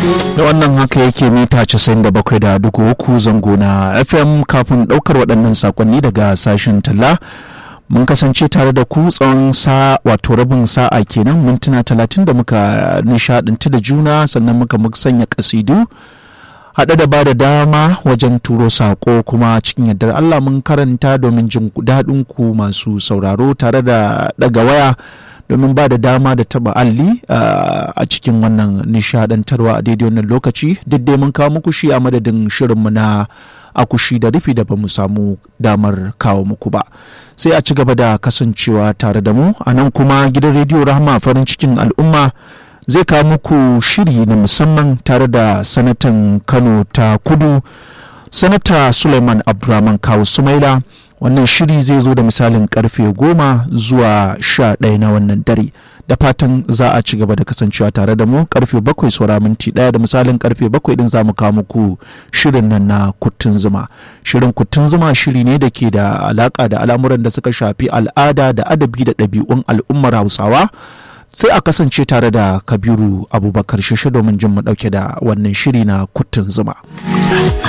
da wannan haka yake mita 97.3 zango na FM. Kafin daukar waɗannan sakonni daga sashen talla mun kasance tare da ku tsawon wato rabin sa'a kenan, mintuna 30 da muka nishadantu da juna, sannan muka sanya kasidu haɗe da ba da dama wajen turo saƙo, kuma cikin yardar Allah mun karanta domin jin daɗin ku masu sauraro, tare da ɗaga waya domin ba da dama da taɓa alli a cikin wannan nishadantarwa a daidai wannan lokaci. Duk dai mun kawo muku shi a madadin shirinmu na akushi da rufi da ba mu samu damar kawo muku ba. Sai a ci gaba da kasancewa tare da mu a nan, kuma gidan rediyo Rahama farin cikin al'umma zai kawo muku shiri na musamman tare da sanatan Kano ta Kudu, sanata Suleiman Abdurrahman Kawu Sumaila. Wannan shiri zai zo da misalin karfe 10 zuwa 11 na wannan dare. Da fatan za a ci gaba da kasancewa tare da mu. Karfe 7 saura minti 1 da misalin karfe 7 din za mu kawo muku shirin nan na Kuttun Zuma. Shirin Kuttun Zuma shiri ne da ke da alaka da al'amuran da suka shafi al'ada da adabi da ɗabi'un al'ummar Hausawa. Sai a kasance tare da Kabiru Abubakar Sheshe domin jin mu dauke da wannan shiri na Kuttun Zuma.